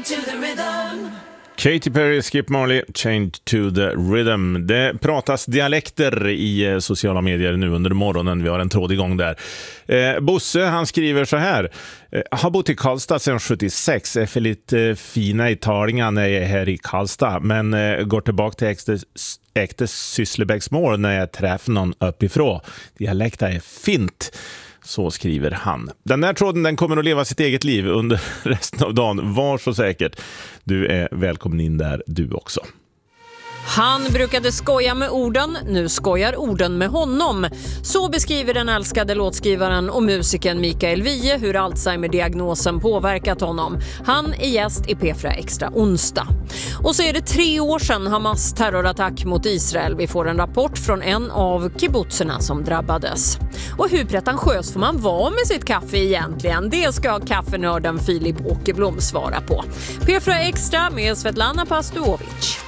to the rhythm. Katy Perry, Skip Marley, Change to the Rhythm. Det pratas dialekter i sociala medier nu under morgonen. Vi har en tråd igång där. Bosse, han skriver så här. Har bott i Karlstad sedan 76. Är för lite fina i talingen när jag är här i Karlstad. Men går tillbaka till äkta Sysslebäcksmål när jag träffar någon uppifrån. Dialekta är fint. Så skriver han. Den här tråden, den kommer att leva sitt eget liv under resten av dagen. Var så säkert. Du är välkommen in där du också. Han brukade skoja med orden, nu skojar orden med honom. Så beskriver den älskade låtskrivaren och musikern Mikael Wiehe hur Alzheimer-diagnosen påverkat honom. Han är gäst i P4 Extra onsdag. Och så är det 3 år sedan Hamas terrorattack mot Israel. Vi får en rapport från en av kibbutzerna som drabbades. Och hur pretentiös får man vara med sitt kaffe egentligen? Det ska kaffenörden Filip Åkerblom svara på. P4 Extra med Svetlana Pastuovic.